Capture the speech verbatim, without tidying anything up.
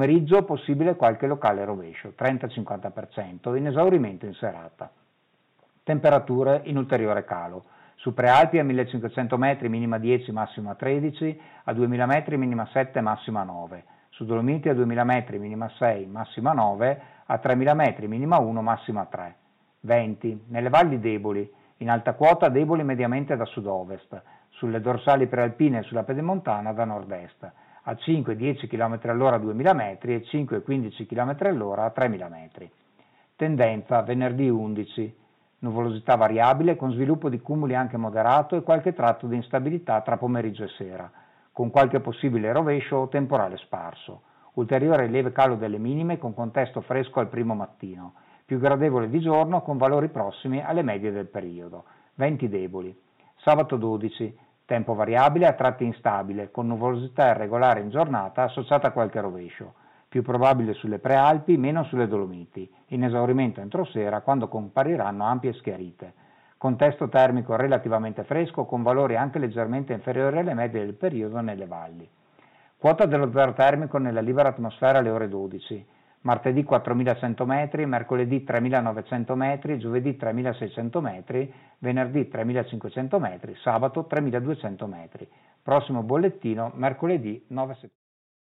pomeriggio possibile qualche locale rovescio, trenta cinquanta per cento, in esaurimento in serata. Temperature in ulteriore calo. Su Prealpi a millecinquecento metri minima dieci, massima tredici, a duemila metri minima sette, massima nove. Su Dolomiti a duemila metri minima sei, massima nove, a tremila metri minima uno, massima tre. Venti. Nelle valli deboli, in alta quota deboli mediamente da sud-ovest, sulle dorsali prealpine e sulla pedemontana da nord-est, a cinque dieci chilometri all'ora a duemila metri e cinque quindici chilometri all'ora a tremila metri. Tendenza venerdì undici. Nuvolosità variabile con sviluppo di cumuli anche moderato e qualche tratto di instabilità tra pomeriggio e sera, con qualche possibile rovescio o temporale sparso. Ulteriore lieve calo delle minime con contesto fresco al primo mattino, più gradevole di giorno con valori prossimi alle medie del periodo. Venti deboli. Sabato dodici. Tempo variabile a tratti instabile, con nuvolosità irregolare in giornata associata a qualche rovescio. Più probabile sulle Prealpi, meno sulle Dolomiti, in esaurimento entro sera quando compariranno ampie schiarite. Contesto termico relativamente fresco con valori anche leggermente inferiori alle medie del periodo nelle valli. Quota dello zero termico nella libera atmosfera alle ore dodici. Martedì quattromilacento metri, mercoledì tremilanovecento metri, giovedì tremilaseicento metri, venerdì tremilacinquecento metri, sabato tremiladuecento metri. Prossimo bollettino mercoledì nove settembre.